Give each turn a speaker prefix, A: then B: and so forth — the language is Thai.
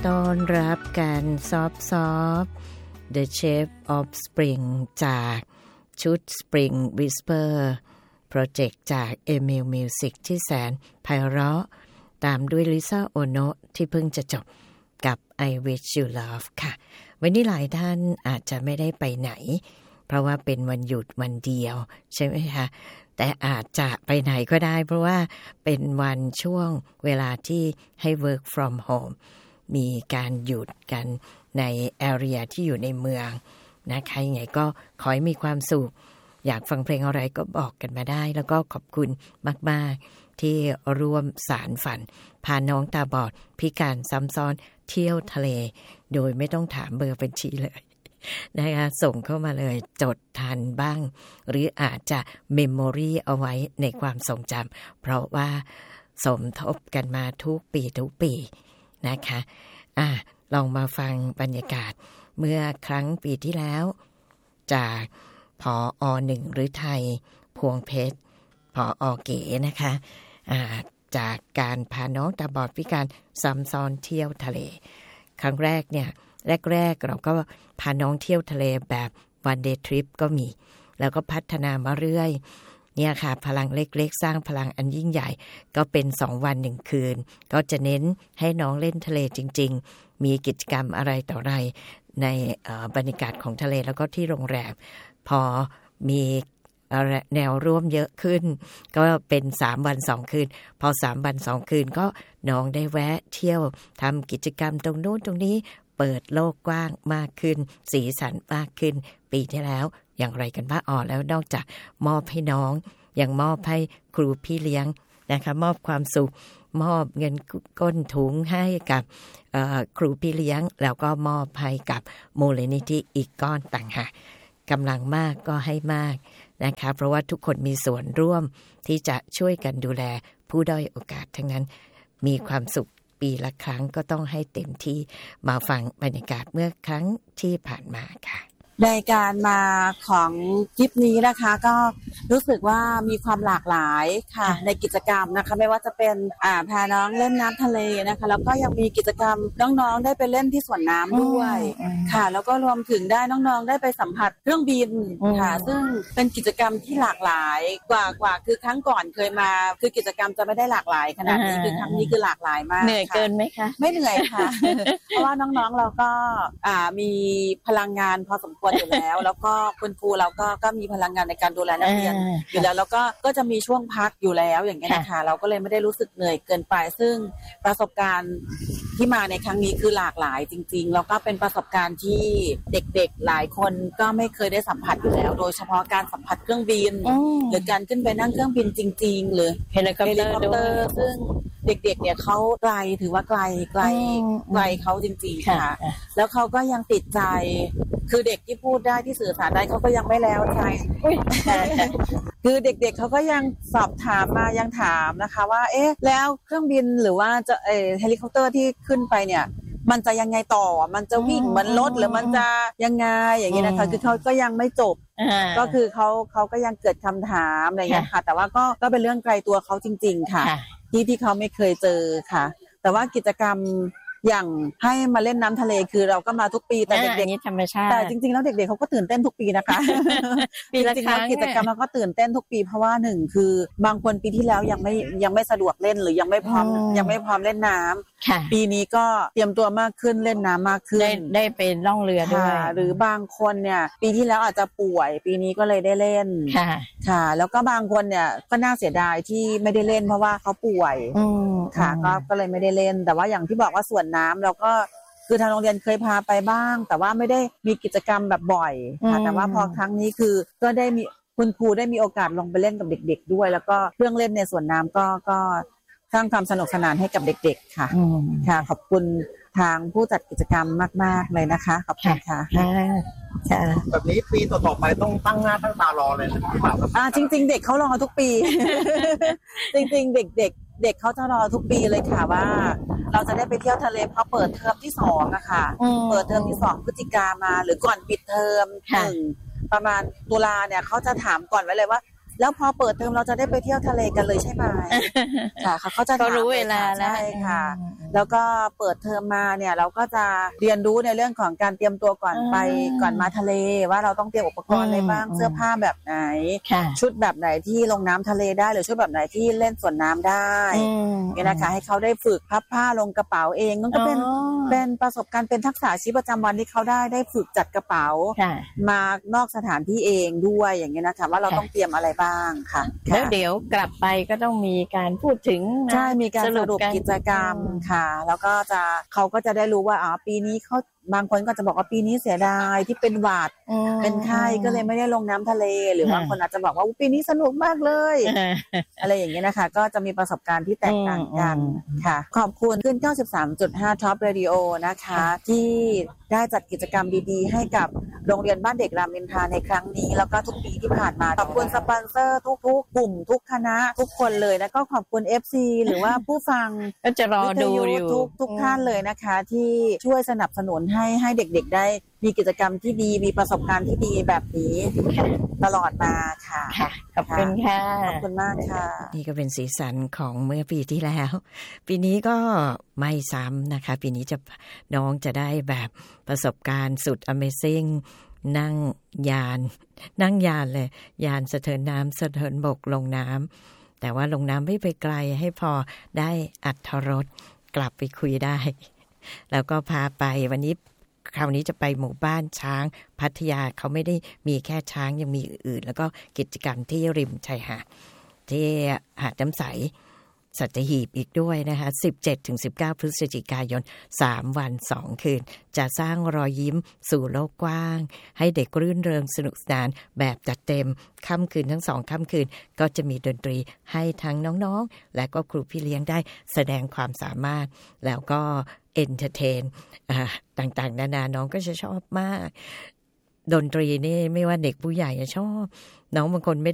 A: ต้อนรับการซอฟ The Shape of Spring จากชุด Spring Whisper โปรเจกต์จาก Emil Music ที่แสนไพเราะตามด้วยลิซ่าโอโนะที่เพิ่งจะจบกับ I Wish You Love ค่ะวันนี้หลายท่านอาจจะไม่ได้ไปไหนเพราะว่าเป็นวันหยุดวันเดียวใช่ไหมคะแต่อาจจะไปไหนก็ได้เพราะว่าเป็นวันช่วงเวลาที่ให้ work from home มีการหยุดกันใน area ที่อยู่ในเมืองนะคะยังไงก็ขอให้มีความสุขอยากฟังเพลงอะไรก็บอกกันมาได้แล้วก็ขอบคุณมากๆที่ร่วมสารฝันพาน้องตาบอดพิการซ้ำซ้อนเที่ยวทะเลโดยไม่ต้องถามเบอร์บัญชีเลยนะคะส่งเข้ามาเลยจดทันบ้างหรืออาจจะเมมโมรีเอาไว้ในความทรงจำเพราะว่าสมทบกันมาทุกปีนะคะลองมาฟังบรรยากาศเมื่อครั้งปีที่แล้วจากผอ.1 หรือไทยพวงเพชรผอ.เก๋นะคะจากการพาน้องตาบอดพิการซ้ำซ้อนเที่ยวทะเลครั้งแรกเนี่ยแรกเราก็พาน้องเที่ยวทะเลแบบวันเดย์ทริปก็มีแล้วก็พัฒนามาเรื่อยเนี่ยค่ะพลังเล็กๆสร้างพลังอันยิ่งใหญ่ก็เป็น2 วัน 1 คืนก็จะเน้นให้น้องเล่นทะเลจริงๆมีกิจกรรมอะไรต่ออะไรในบรรยากาศของทะเลแล้วก็ที่โรงแรมพอมีแนวร่วมเยอะขึ้นก็เป็น3 วัน 2 คืนพอ3 วัน 2 คืนก็น้องได้แวะเที่ยวทำกิจกรรมตรงโน้นตรงนี้เปิดโลกกว้างมากขึ้นสีสันมากขึ้นปีที่แล้วอย่างไรกันบ้างแล้วนอกจากมอบให้น้องยังมอบให้ครูพี่เลี้ยงนะคะมอบความสุขมอบเงินก้นถุงให้กับครูพี่เลี้ยงแล้วก็มอบให้กับมูลนิธิอีกก้อนต่างหากกำลังมากก็ให้มากนะคะเพราะว่าทุกคนมีส่วนร่วมที่จะช่วยกันดูแลผู้ด้อยโอกาสทั้งนั้นมีความสุขปีละครั้งก็ต้องให้เต็มที่มาฟังบรรยากาศเมื่อครั้งที่ผ่านมาค่ะ
B: ในการมาของทริปนี้นะคะก็รู้สึกว่ามีความหลากหลายค่ะในกิจกรรมนะคะไม่ว่าจะเป็นพาน้องเล่นน้ำทะเลนะคะแล้วก็ยังมีกิจกรรมน้องๆได้ไปเล่นที่สวนน้ำด้วยค่ะแล้วก็รวมถึงได้น้องๆได้ไปสัมผัสเครื่องบินค่ะซึ่งเป็นกิจกรรมที่หลากหลายกว่าคือครั้งก่อนเคยมาคือกิจกรรมจะไม่ได้หลากหลายขนาดนี้คือครั้งนี้คือหลากหลายมาก
C: เหนื่อยเกินไหมคะ
B: ไม่เหนื่อยค่ะ เพราะว่าน้องๆเราก็มีพลังงานพอสมควรอยู่แล้วแล้วก็คุณครูเราก็มีพลังงานในการดูแลนักเรียนอยู่แล้วแล้วก็จะมีช่วงพักอยู่แล้วอย่างเงี้ยนะคะเราก็เลยไม่ได้รู้สึกเหนื่อยเกินไปซึ่งประสบการณ์ที่มาในครั้งนี้คือหลากหลายจริงๆแล้วก็เป็นประสบการณ์ที่เด็กๆหลายคนก็ไม่เคยได้สัมผัสอยู่แล้วโดยเฉพาะการสัมผัสเครื่องบินหรือการขึ้นไปนั่งเครื่องบินจริงๆหรือเฮลิคอปเตอร์ซึ่งเด็กๆเนี่ยเขาไกลถือว่าไกลเขาจริงๆค่ะแล้วเขาก็ยังติดใจคือเด็กที่พูดได้ที่สื่อสารได้เขาก็ยังไม่แล้วใจคือเด็กๆเขาก็ยังสอบถามมายังถามนะคะว่าเอ๊ะแล้วเครื่องบินหรือว่าจะเฮลิคอปเตอร์ที่ขึ้นไปเนี่ยมันจะยังไงต่อมันจะวิ่งเหมือนรถหรือมันจะยังไงอย่างนี้นะคะคือเขาก็ยังไม่จบก็คือเขาก็ยังเกิดคำถามอะไรอย่างเงี้ยค่ะแต่ว่าก็เป็นเรื่องไกลตัวเขาจริงๆค่ะที่เขาไม่เคยเจอค่ะแต่ว่ากิจกรรมอย่างให้มาเล่นน้ำทะเลคือเราก็มาทุกปีแต่เด็กๆธรรมชาติแต่จริงๆแล้วเด็กๆเขาก็ตื่นเต้นทุกปีนะคะปีละครั้งกิจกรรมเราก็ตื่นเต้นทุกปีเพราะว่า1คือบางคนปีที่แล้วยังไม่สะดวกเล่นหรือยังไม่พร้อมเล่นน้ำปีนี้ก็เตรียมตัวมากขึ้นเล่นน้ำมากขึ้น
C: ได้ไปล่องเรือด้วย
B: หรือบางคนเนี่ยปีที่แล้วอาจจะป่วยปีนี้ก็เลยได้เล่นค่ะแล้วก็บางคนเนี่ยก็น่าเสียดายที่ไม่ได้เล่นเพราะว่าเขาป่วยค่ะก็เลยไม่ได้เล่นแต่ว่าอย่างที่บอกว่าส่วนน้ำเราก็คือทางโรงเรียนเคยพาไปบ้างแต่ว่าไม่ได้มีกิจกรรมแบบบ่อยค่ะแต่ว่าพอครั้งนี้คือก็ได้มีคุณครูได้มีโอกาสลงไปเล่นกับเด็กๆด้วยแล้วก็เครื่องเล่นในสวนน้ำก็สร้างความสนุกสนานให้กับเด็กๆค่ะค่ะขอบคุณทางผู้จัดกิจกรรมมากๆเลยนะคะขอบคุณค่ะ
D: แบบนี้ปีต่อๆไปต้องตั้งหน้าตั้งตารอเลยนะ
B: จริงๆเด็กเขารอทุกปี จริงๆเด็กเขาจะรอทุกปีเลยค่ะว่าเราจะได้ไปเที่ยวทะเลพอเปิดเทอมที่2อะค่ะเปิดเทอมที่2พฤศจิกามาหรือก่อนปิดเทอม1ประมาณตุลาเนี่ยเขาจะถามก่อนไว้เลยว่าแล้วพอเปิดเทอมเราจะได้ไปเที่ยวทะเลกันเลยใช่ไหมค่ะเขาจะ
C: รู้เวลาแล้ว
B: ใช่ค่ะแล้วก็เปิดเทอมมาเนี่ยเราก็จะเรียนรู้ในเรื่องของการเตรียมตัวก่อนไปก่อนมาทะเลว่าเราต้องเตรียมอุปกรณ์อะไรบ้างเสื้อผ้าแบบไหนชุดแบบไหนที่ลงน้ำทะเลได้หรือชุดแบบไหนที่เล่นสวนน้ำได้เนี่ยนะคะให้เขาได้ฝึกพับผ้าลงกระเป๋าเองนั่นก็เป็นประสบการณ์เป็นทักษะชีวิตประจำวันที่เขาได้ฝึกจัดกระเป๋ามานอกสถานที่เองด้วยอย่างเงี้ยนะคะว่าเราต้องเตรียมอะไรบ้างค่ะ
C: แล้วเดี๋ยวกลับไปก็ต้องมีการพูดถึง
B: ใช่มีการสรุปกิจกรรมค่ะแล้วก็เขาก็จะได้รู้ว่าปีนี้เขาบางคนก็จะบอกว่าปีนี้เสียดายที่เป็นหวัดเป็นไข้ก็เลยไม่ได้ลงน้ำทะเลหรือบางคนอาจจะบอกว่าปีนี้สนุกมากเลยอะไรอย่างเงี้ยนะคะก็จะมีประสบการณ์ที่แตกต่างกันค่ะขอบคุณขึ้น 93.5 Top Radio นะคะที่ได้จัดกิจกรรมดีๆให้กับโรงเรียนบ้านเด็กรามอินทราในครั้งนี้แล้วก็ทุกปีที่ผ่านมาขอบคุณสปอนเซอร์ทุกกลุ่มทุกคณะทุกคนเลยแล้วก็ขอบคุณ FC หรือว่าผู้ฟัง
C: ก็จะรอดูอยู่
B: ทุกท่านเลยนะคะที่ช่วยสนับสนุนให้เด็กๆได้มีกิจกรรมที่ดีมีประสบการณ์ที่ดีแบบนี้ตลอดมาค่ะ
C: ขอบคุณค่ะ
B: ขอบคุณมากค่ะ
A: นี่ก็เป็นสีสันของเมื่อปีที่แล้วปีนี้ก็ไม่ซ้ำนะคะปีนี้น้องจะได้แบบประสบการณ์สุด Amazing นั่งยานเลยยานสะเทินน้ำสะเทินบกลงน้ำแต่ว่าลงน้ำไม่ไปไกลให้พอได้อรรถรสกลับไปคุยได้แล้วก็พาไปวันนี้คราวนี้จะไปหมู่บ้านช้างพัทยาเขาไม่ได้มีแค่ช้างยังมีอื่นแล้วก็กิจกรรมที่ริมชายหาดที่หาดน้ำใสสัตหีบอีกด้วยนะคะ 17-19 พฤศจิกายน3 วัน 2 คืนจะสร้างรอยยิ้มสู่โลกกว้างให้เด็กรื่นเริงสนุกสนานแบบจัดเต็มค่ำคืนทั้ง2ค่ำคืนก็จะมีดนตรีให้ทั้งน้องๆและก็ครูพี่เลี้ยงได้แสดงความสามารถแล้วก็เอนเตอร์เทนต่างๆนานาน้องก็จะชอบมากดนตรีนี่ไม่ว่าเด็กผู้ใหญ่ชอบน้องบางคนไม่